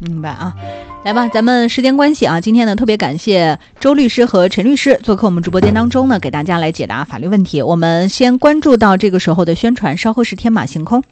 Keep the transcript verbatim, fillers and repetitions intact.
明白啊。来吧，咱们时间关系啊，今天呢特别感谢周律师和陈律师做客我们直播间当中呢，给大家来解答法律问题。我们先关注到这个时候的宣传，稍后是天马行空。